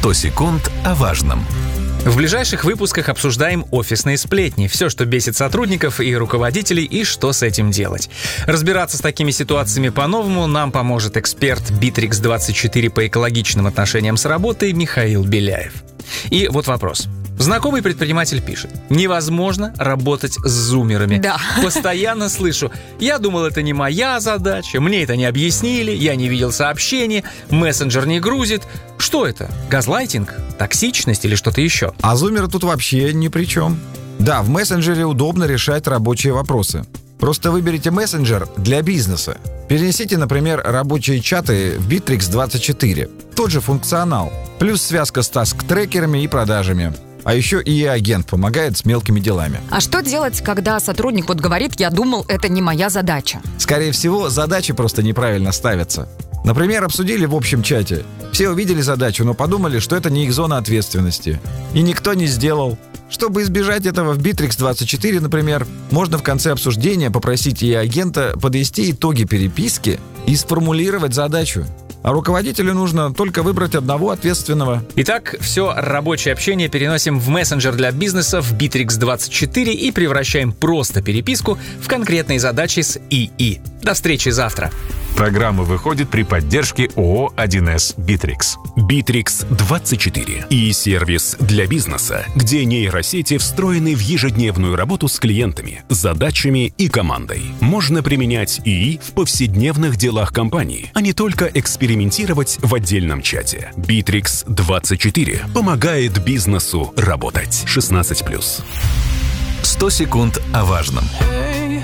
100 секунд о важном. В ближайших выпусках обсуждаем офисные сплетни, все, что бесит сотрудников и руководителей, и что с этим делать. Разбираться с такими ситуациями по-новому нам поможет эксперт Bittrex24 по экологичным отношениям с работой Михаил Беляев. И вот вопрос. Знакомый предприниматель пишет: невозможно работать с зумерами. Да. Постоянно слышу: я думал, это не моя задача, мне это не объяснили, я не видел сообщений, мессенджер не грузит. Что это? Газлайтинг? Токсичность или что-то еще? А зумеры тут вообще ни при чем. Да, в мессенджере удобно решать рабочие вопросы. Просто выберите мессенджер для бизнеса. Перенесите, например, рабочие чаты в Bittrex24. Тот же функционал. Плюс связка с таск-трекерами и продажами. А еще и агент помогает с мелкими делами. А что делать, когда сотрудник говорит: я думал, это не моя задача? Скорее всего, задачи просто неправильно ставятся. Например, обсудили в общем чате. Все увидели задачу, но подумали, что это не их зона ответственности. И никто не сделал. Чтобы избежать этого, в Bittrex24, например, можно в конце обсуждения попросить и агента подвести итоги переписки и сформулировать задачу. А руководителю нужно только выбрать одного ответственного. Итак, все рабочее общение переносим в мессенджер для бизнеса в Bittrex24 и превращаем просто переписку в конкретные задачи с ИИ. До встречи завтра. Программа выходит при поддержке ООО «1С Bittrex». Bittrex24 и сервис для бизнеса, где нейросети встроены в ежедневную работу с клиентами, задачами и командой. Можно применять ИИ в повседневных делах компании, а не только экспериментировать в отдельном чате. Bittrex24 помогает бизнесу работать. 16+. 100 секунд о важном.